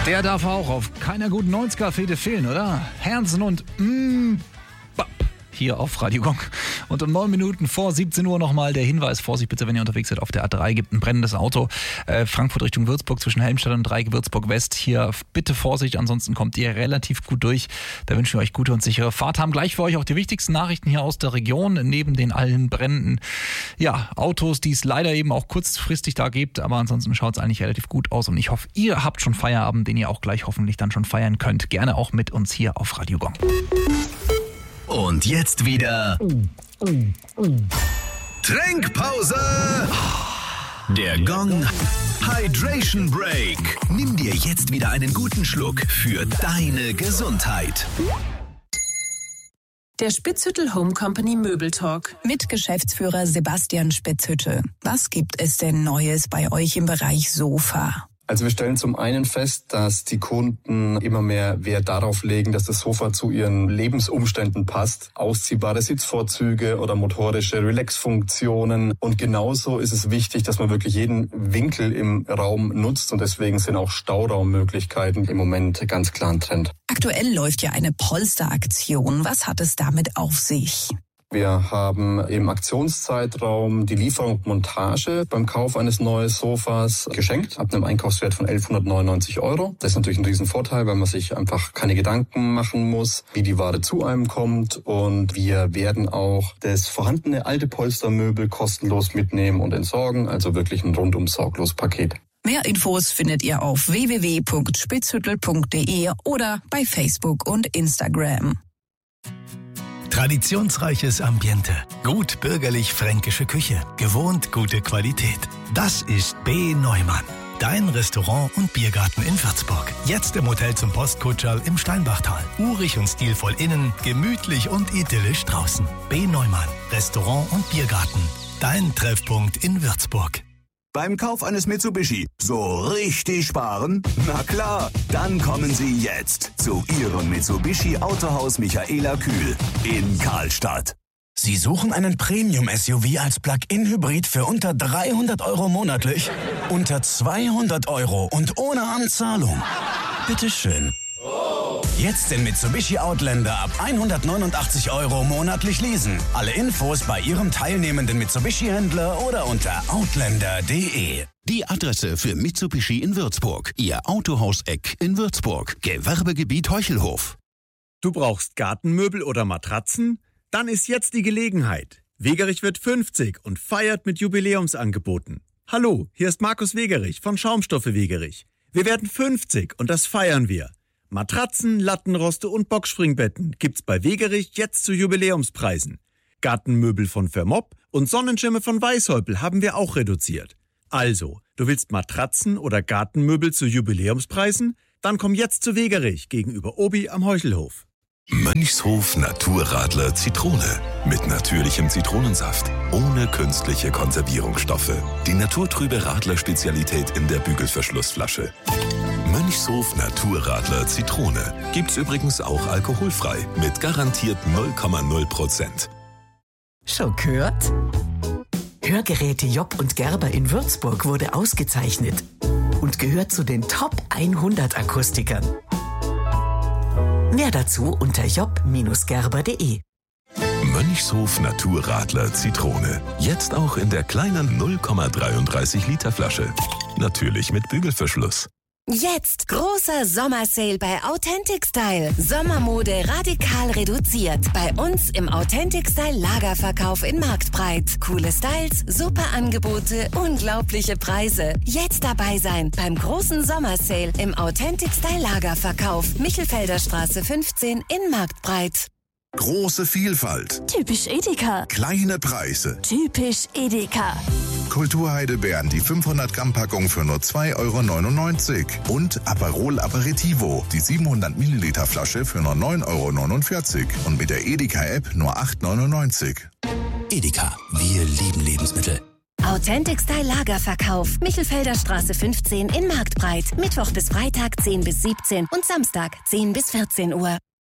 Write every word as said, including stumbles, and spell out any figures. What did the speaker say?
Der darf auch auf keiner guten neunziger-Fete fehlen, oder? Hansen und mm, Bap. Hier auf Radio Gong. Und um neun Minuten vor siebzehn Uhr nochmal der Hinweis, Vorsicht bitte, wenn ihr unterwegs seid auf der A drei, gibt ein brennendes Auto, äh, Frankfurt Richtung Würzburg zwischen Helmstedt und Dreieck Würzburg West. Hier bitte Vorsicht, ansonsten kommt ihr relativ gut durch. Da wünschen wir euch gute und sichere Fahrt. Haben gleich für euch auch die wichtigsten Nachrichten hier aus der Region, neben den allen brennenden ja, Autos, die es leider eben auch kurzfristig da gibt. Aber ansonsten schaut es eigentlich relativ gut aus und ich hoffe, ihr habt schon Feierabend, den ihr auch gleich hoffentlich dann schon feiern könnt. Gerne auch mit uns hier auf Radio Gong. Und jetzt wieder Trinkpause. Der Gong Hydration Break. Nimm dir jetzt wieder einen guten Schluck für deine Gesundheit. Der Spitzhüttel Home Company Möbeltalk mit Geschäftsführer Sebastian Spitzhüttel. Was gibt es denn Neues bei euch im Bereich Sofa? Also wir stellen zum einen fest, dass die Kunden immer mehr Wert darauf legen, dass das Sofa zu ihren Lebensumständen passt. Ausziehbare Sitzvorzüge oder motorische Relax-Funktionen. Und genauso ist es wichtig, dass man wirklich jeden Winkel im Raum nutzt. Und deswegen sind auch Stauraummöglichkeiten im Moment ganz klar ein Trend. Aktuell läuft ja eine Polsteraktion. Was hat es damit auf sich? Wir haben im Aktionszeitraum die Lieferung und Montage beim Kauf eines neuen Sofas geschenkt, ab einem Einkaufswert von elfhundertneunundneunzig Euro. Das ist natürlich ein Riesenvorteil, weil man sich einfach keine Gedanken machen muss, wie die Ware zu einem kommt. Und wir werden auch das vorhandene alte Polstermöbel kostenlos mitnehmen und entsorgen, also wirklich ein rundum sorglos Paket. Mehr Infos findet ihr auf w w w punkt spitzhüttel punkt d e oder bei Facebook und Instagram. Traditionsreiches Ambiente, gut bürgerlich-fränkische Küche, gewohnt gute Qualität. Das ist B. Neumann, dein Restaurant und Biergarten in Würzburg. Jetzt im Hotel zum Postkutscherl im Steinbachtal. Urig und stilvoll innen, gemütlich und idyllisch draußen. B. Neumann, Restaurant und Biergarten, dein Treffpunkt in Würzburg. Beim Kauf eines Mitsubishi so richtig sparen? Na klar, dann kommen Sie jetzt zu Ihrem Mitsubishi Autohaus Michaela Kühl in Karlstadt. Sie suchen einen Premium-S U V als Plug-in-Hybrid für unter dreihundert Euro monatlich? Unter zweihundert Euro und ohne Anzahlung? Bitteschön. Jetzt den Mitsubishi Outlander ab hundertneunundachtzig Euro monatlich leasen. Alle Infos bei Ihrem teilnehmenden Mitsubishi-Händler oder unter outlander punkt d e. Die Adresse für Mitsubishi in Würzburg. Ihr Autohaus-Eck in Würzburg. Gewerbegebiet Heuchelhof. Du brauchst Gartenmöbel oder Matratzen? Dann ist jetzt die Gelegenheit. Wegerich wird fünfzig und feiert mit Jubiläumsangeboten. Hallo, hier ist Markus Wegerich von Schaumstoffe Wegerich. Wir werden fünfzig und das feiern wir. Matratzen, Lattenroste und Boxspringbetten gibt's bei Wegerich jetzt zu Jubiläumspreisen. Gartenmöbel von Vermopp und Sonnenschirme von Weißhäupl haben wir auch reduziert. Also, du willst Matratzen oder Gartenmöbel zu Jubiläumspreisen? Dann komm jetzt zu Wegerich gegenüber Obi am Heuchelhof. Mönchshof Naturradler Zitrone. Mit natürlichem Zitronensaft. Ohne künstliche Konservierungsstoffe. Die naturtrübe Radler-Spezialität in der Bügelverschlussflasche. Mönchshof Naturradler Zitrone. Gibt's übrigens auch alkoholfrei. Mit garantiert null Komma null Prozent. Schon gehört? Hörgeräte Job und Gerber in Würzburg wurde ausgezeichnet und gehört zu den Top hundert Akustikern. Mehr dazu unter job Bindestrich gerber punkt d e. Mönchshof Naturradler Zitrone. Jetzt auch in der kleinen null Komma dreiunddreißig Liter Flasche. Natürlich mit Bügelverschluss. Jetzt großer Sommersale bei Authentic Style. Sommermode radikal reduziert. Bei uns im Authentic Style Lagerverkauf in Marktbreit. Coole Styles, super Angebote, unglaubliche Preise. Jetzt dabei sein beim großen Sommersale im Authentic Style Lagerverkauf. Michelfelder Straße fünfzehn in Marktbreit. Große Vielfalt. Typisch Edeka. Kleine Preise. Typisch Edeka. Kulturheidelbeeren, die fünfhundert Gramm Packung für nur zwei Euro neunundneunzig. Und Aperol Aperitivo, die siebenhundert Milliliter Flasche für nur neun Euro neunundvierzig. Und mit der Edeka-App nur acht Euro neunundneunzig. Edeka, wir lieben Lebensmittel. Authentic Style Lagerverkauf. Michelfelder Straße fünfzehn in Marktbreit. Mittwoch bis Freitag zehn bis siebzehn und Samstag zehn bis vierzehn Uhr.